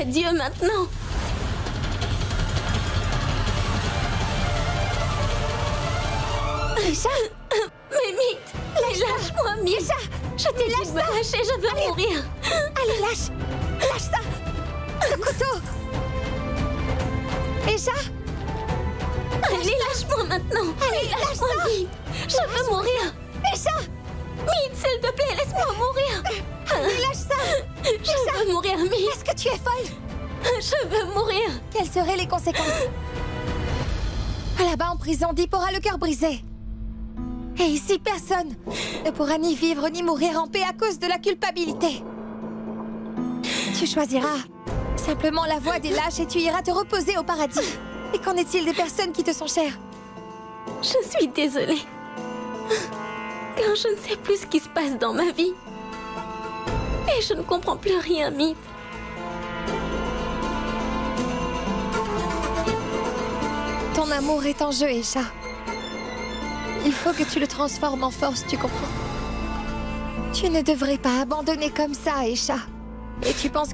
Adieu maintenant. Aisha, Mais Mythe, lâche-moi, Mythe. Je t'ai dit de me lâcher, je veux mourir. allez, lâche ça. Ce couteau. Aisha, Allez, lâche-moi maintenant. allez, lâche Lâche-moi, ça. Mythe. Je veux mourir. Aisha, Mythe, s'il te plaît, laisse-moi mourir. allez, lâche ça. Je veux mourir, Mythe. Est-ce que tu es folle? Je veux mourir. Quelles seraient les conséquences? Là-bas en prison, Deep aura le cœur brisé. Et ici, personne ne pourra ni vivre ni mourir en paix à cause de la culpabilité. Tu choisiras simplement la voie des lâches et tu iras te reposer au paradis. Et qu'en est-il des personnes qui te sont chères? Je suis désolée. Car je ne sais plus ce qui se passe dans ma vie. Et je ne comprends plus rien, Mythe. Ton amour est en jeu, Aisha. Il faut que tu le transformes en force, tu comprends? Tu ne devrais pas abandonner comme ça, Aisha. Et tu penses